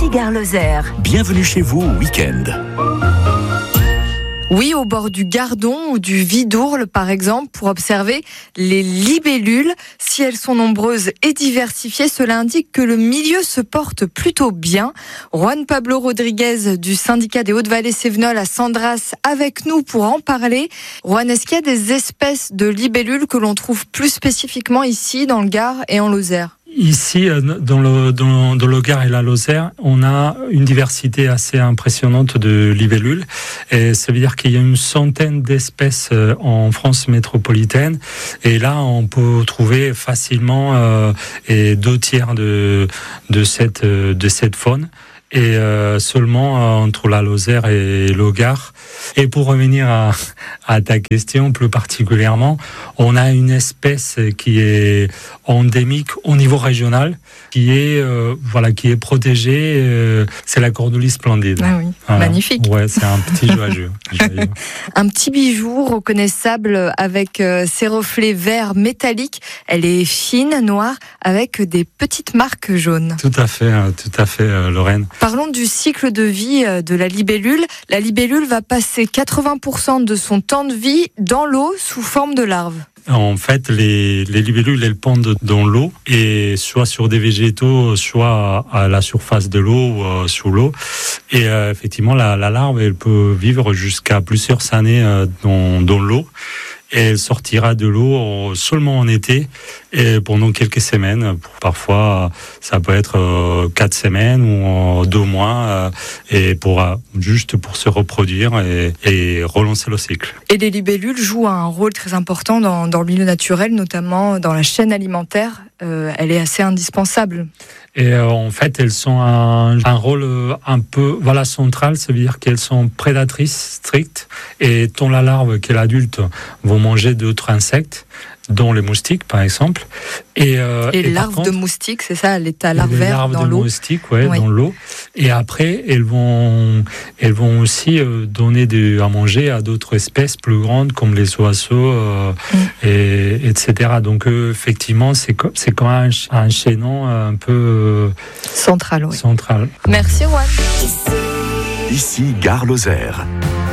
Ici Gare Lozère. Bienvenue chez vous au week-end. Oui, au bord du Gardon ou du Vidourle, par exemple, pour observer les libellules. Si elles sont nombreuses et diversifiées, cela indique que le milieu se porte plutôt bien. Juan Pablo Rodriguez du syndicat des Hautes-Vallées Cévenol à Sandras avec nous pour en parler. Juan, est-ce qu'il y a des espèces de libellules que l'on trouve plus spécifiquement ici, dans le Gard et en Lozère ? Ici, dans le Gard et la Lozère, on a une diversité assez impressionnante de libellules. Et ça veut dire qu'il y a une centaine d'espèces en France métropolitaine. Et là, on peut trouver facilement et 2/3 de cette faune. Et seulement entre la Lozère et le Gard. Et pour revenir à ta question plus particulièrement, on a une espèce qui est endémique au niveau régional, qui est protégée. C'est la cordolie splendide. Ah oui, voilà. Magnifique. Ouais, c'est un petit joyeux. Un petit bijou reconnaissable avec ses reflets verts métalliques. Elle est fine, noire, avec des petites marques jaunes. Tout à fait, Lorraine. Parlons du cycle de vie de la libellule. La libellule va passer 80% de son temps de vie dans l'eau sous forme de larves. En fait, les libellules, elles pondent dans l'eau, et soit sur des végétaux, soit à la surface de l'eau ou sous l'eau. Et effectivement, la larve, elle peut vivre jusqu'à plusieurs années dans l'eau. Et elle sortira de l'eau seulement en été et pendant quelques semaines. Parfois, ça peut être 4 semaines ou 2 mois, et juste pour se reproduire et relancer le cycle. Et les libellules jouent un rôle très important dans le milieu naturel, notamment dans la chaîne alimentaire. Elle est assez indispensable. Et en fait, elles sont un rôle un peu central, ça veut dire qu'elles sont prédatrices strictes, et tant la larve que l'adulte vont manger d'autres insectes, dont les moustiques par exemple. Et larves de moustiques, c'est ça, l'état larvaire dans l'eau. Les larves de moustiques, ouais. Dans l'eau. Et après, elles vont aussi donner à manger à d'autres espèces plus grandes comme les oiseaux, etc. Donc effectivement, c'est quand même un chaînon un peu central. Oui. Central. Merci Juan. Ici Gare Lozère.